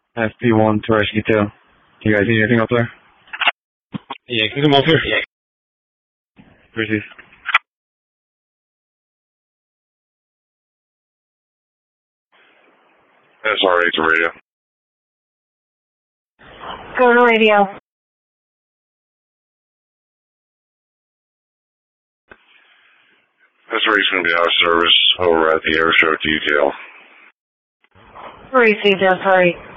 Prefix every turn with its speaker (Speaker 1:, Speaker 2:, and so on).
Speaker 1: FP1 to Rescue 2. You guys need anything up there?
Speaker 2: Yeah, can you come up here? Yeah.
Speaker 1: Receive.
Speaker 3: SRA to radio.
Speaker 4: Go to radio.
Speaker 3: SRA's going to be out of service over at the airshow detail.
Speaker 4: Received, SRA.